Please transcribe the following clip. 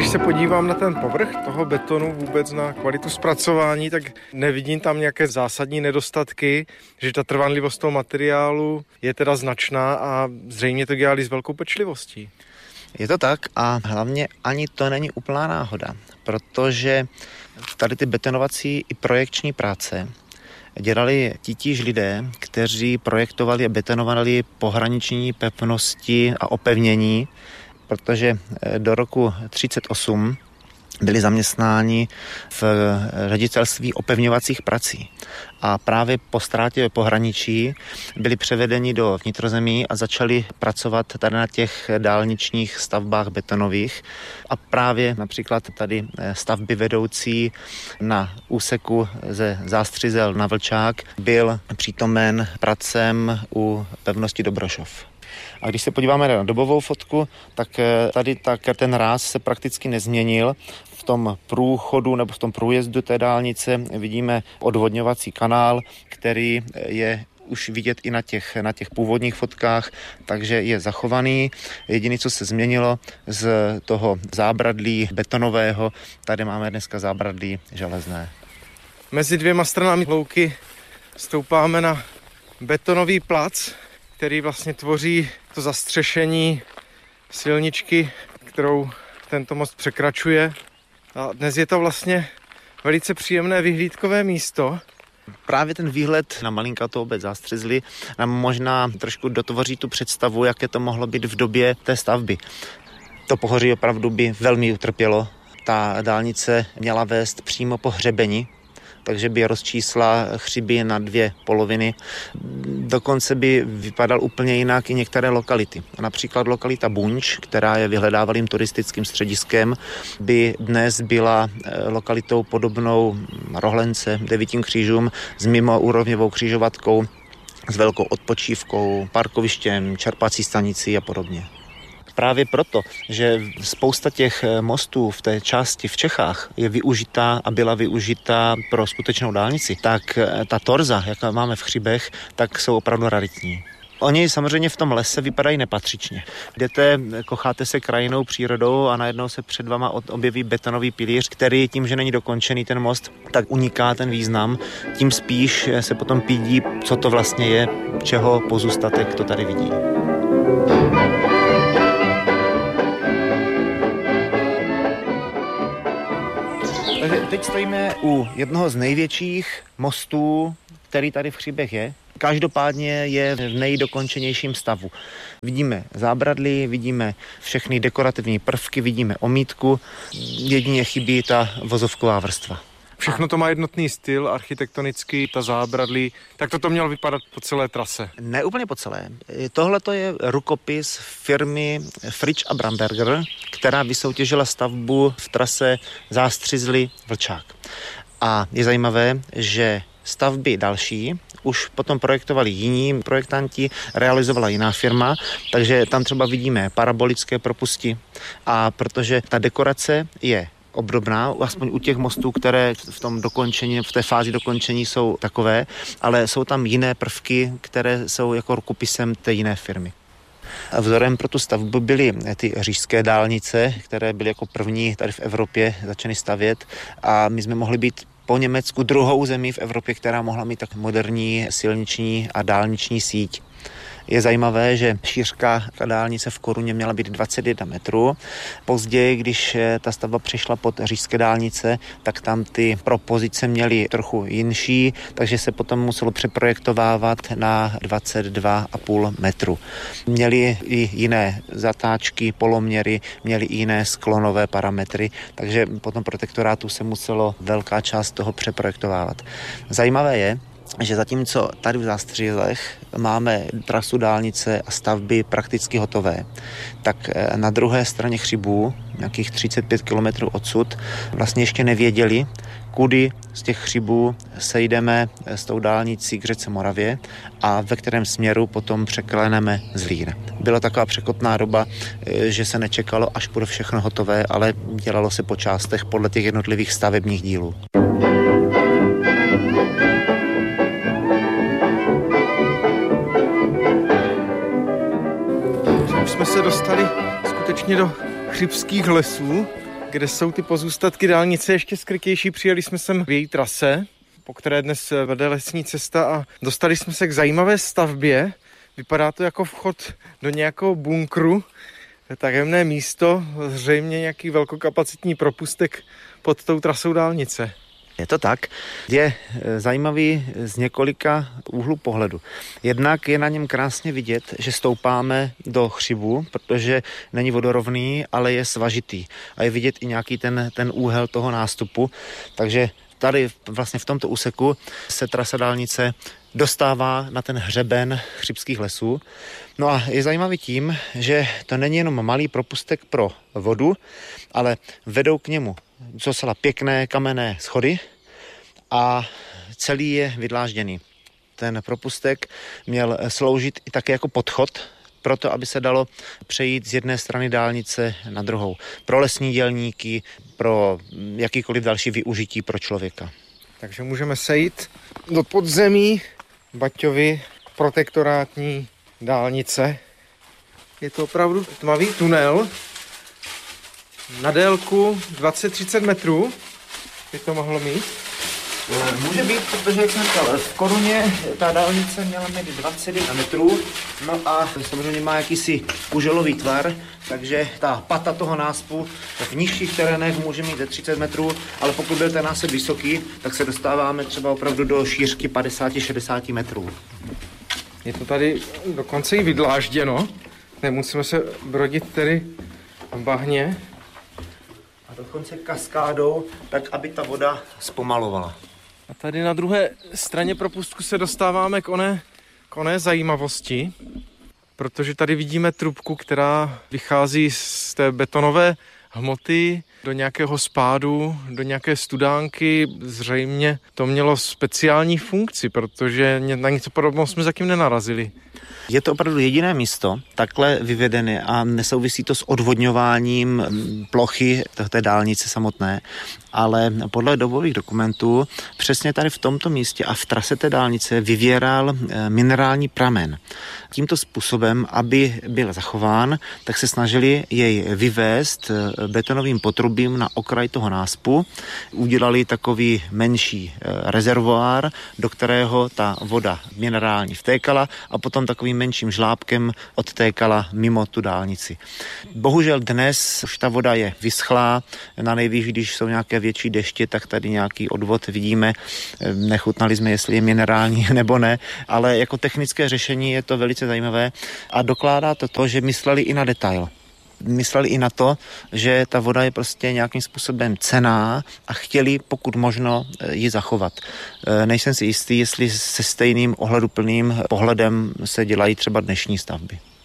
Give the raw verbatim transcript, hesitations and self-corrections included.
Když se podívám na ten povrch toho betonu, vůbec na kvalitu zpracování, tak nevidím tam nějaké zásadní nedostatky, že ta trvanlivost toho materiálu je teda značná a zřejmě to dělali s velkou pečlivostí. Je to tak a hlavně ani to není úplná náhoda, protože tady ty betonovací i projekční práce dělali titíž lidé, kteří projektovali a betonovali pohraniční pevnosti a opevnění, protože do roku třicet osm byli zaměstnáni v ředitelství opevňovacích prací. A právě po ztrátě pohraničí byli převedeni do vnitrozemí a začali pracovat tady na těch dálničních stavbách betonových. A právě například tady stavby vedoucí na úseku ze Zástřizel na Vlčák byl přítomen pracem u pevnosti Dobrošov. A když se podíváme na dobovou fotku, tak tady tak ten ráz se prakticky nezměnil. V tom průchodu nebo v tom průjezdu té dálnice vidíme odvodňovací kanál, který je už vidět i na těch, na těch původních fotkách, takže je zachovaný. Jediné, co se změnilo z toho zábradlí betonového, tady máme dneska zábradlí železné. Mezi dvěma stranami louky stoupáme na betonový plac, který vlastně tvoří to zastřešení silničky, kterou tento most překračuje. A dnes je to vlastně velice příjemné vyhlídkové místo. Právě ten výhled na malinkatou obec Zástřizli nám možná trošku dotvoří tu představu, jaké to mohlo být v době té stavby. To pohoří opravdu by velmi utrpělo. Ta dálnice měla vést přímo po hřebeni, takže by rozčísla hřiby na dvě poloviny. Dokonce by vypadal úplně jinak i některé lokality. Například lokalita Bunč, která je vyhledávaným turistickým střediskem, by dnes byla lokalitou podobnou Rohlence, Devítím křížům s mimoúrovňovou křižovatkou, s velkou odpočívkou, parkovištěm, čerpací stanicí a podobně. Právě proto, že spousta těch mostů v té části v Čechách je využitá a byla využitá pro skutečnou dálnici, tak ta torza, jaká máme v hřibech, tak jsou opravdu raritní. Oni samozřejmě v tom lese vypadají nepatřičně. Jdete, kocháte se krajinou, přírodou a najednou se před váma objeví betonový pilíř, který tím, že není dokončený ten most, tak uniká ten význam. Tím spíš se potom pídí, co to vlastně je, čeho pozůstatek to tady vidí. Takže teď stojíme u jednoho z největších mostů, který tady v hřibech je. Každopádně je v nejdokončenějším stavu. Vidíme zábradlí, vidíme všechny dekorativní prvky, vidíme omítku, jedině chybí ta vozovková vrstva. Všechno to má jednotný styl, architektonický, ta zábradlí, tak to to mělo vypadat po celé trase. Ne úplně po celé. Tohle to je rukopis firmy Fritsch a Bramberger, která vysoutěžila stavbu v trase Zástřizli-Vlčák. A je zajímavé, že stavby další už potom projektovali jiní projektanti, realizovala jiná firma, takže tam třeba vidíme parabolické propusti a protože ta dekorace je obdobná, aspoň u těch mostů, které v tom dokončení, v té fázi dokončení jsou takové, ale jsou tam jiné prvky, které jsou jako rukopisem té jiné firmy. A vzorem pro tu stavbu byly ty říšské dálnice, které byly jako první tady v Evropě začaly stavět a my jsme mohli být po Německu druhou zemí v Evropě, která mohla mít tak moderní silniční a dálniční síť. Je zajímavé, že šířka dálnice v Koruně měla být dvacet jedna metrů. Později, když ta stavba přešla pod říšské dálnice, tak tam ty propozice měly trochu jinší, takže se potom muselo přeprojektovávat na dvacet dva a půl metru. Měli i jiné zatáčky, poloměry, měli i jiné sklonové parametry, takže potom protektorátu se muselo velká část toho přeprojektovávat. Zajímavé je, že zatímco tady v Zástřizlech máme trasu dálnice a stavby prakticky hotové, tak na druhé straně hřibů, nějakých třicet pět kilometrů odsud, vlastně ještě nevěděli, kudy z těch hřibů sejdeme s tou dálnicí k řece Moravě a ve kterém směru potom překleneme Zlín. Byla taková překotná doba, že se nečekalo, až bude všechno hotové, ale dělalo se po částech podle těch jednotlivých stavebních dílů. Už jsme se dostali skutečně do chřibských lesů, kde jsou ty pozůstatky dálnice ještě skrytější. Přijeli jsme sem v její trase, po které dnes vede lesní cesta a dostali jsme se k zajímavé stavbě. Vypadá to jako vchod do nějakého bunkru, tajemné místo, zřejmě nějaký velkokapacitní propustek pod tou trasou dálnice. Je to tak. Je zajímavý z několika úhlů pohledu. Jednak je na něm krásně vidět, že stoupáme do chřibu, protože není vodorovný, ale je svažitý. A je vidět i nějaký ten, ten úhel toho nástupu. Takže tady vlastně v tomto úseku se trasa dálnice dostává na ten hřeben chřibských lesů. No a je zajímavý tím, že to není jenom malý propustek pro vodu, ale vedou k němu docela pěkné kamenné schody a celý je vydlážděný. Ten propustek měl sloužit i také jako podchod, proto aby se dalo přejít z jedné strany dálnice na druhou. Pro lesní dělníky, pro jakýkoliv další využití pro člověka. Takže můžeme sejít do podzemí Baťovy protektorátní dálnice. Je to opravdu tmavý tunel na délku dvacet třicet metrů. By to mohlo mít? Může být, protože jak jsem říkal, v koruně ta dálnice měla mít dvacet jedna metrů, no a samozřejmě má jakýsi kuželový tvar, takže ta pata toho náspu v nižších terénech může mít třicet metrů, ale pokud byl ten násep vysoký, tak se dostáváme třeba opravdu do šířky padesát až šedesát metrů. Je to tady dokonce i vydlážděno, nemusíme se brodit tedy v bahně. A dokonce kaskádou, tak aby ta voda zpomalovala. A tady na druhé straně propustku se dostáváme k oné, k oné zajímavosti, protože tady vidíme trubku, která vychází z té betonové hmoty do nějakého spádu, do nějaké studánky. Zřejmě to mělo speciální funkci, protože na něco podobného jsme zatím nenarazili. Je to opravdu jediné místo, takhle vyvedené a nesouvisí to s odvodňováním plochy té dálnice samotné, ale podle dobových dokumentů přesně tady v tomto místě a v trase té dálnice vyvěral minerální pramen. Tímto způsobem, aby byl zachován, tak se snažili jej vyvést betonovým potrubím na okraj toho náspu. Udělali takový menší rezervoár, do kterého ta voda minerální vtékala a potom takovým menším žlábkem odtékala mimo tu dálnici. Bohužel dnes už ta voda je vyschlá, na nejvýš, když jsou nějaké větší deště, tak tady nějaký odvod vidíme. Nechutnali jsme, jestli je minerální nebo ne, ale jako technické řešení je to velice zajímavé a dokládá to to, že mysleli i na detail. Mysleli i na to, že ta voda je prostě nějakým způsobem cenná a chtěli pokud možno ji zachovat. Nejsem si jistý, jestli se stejným ohleduplným pohledem se dělají třeba dnešní stavby.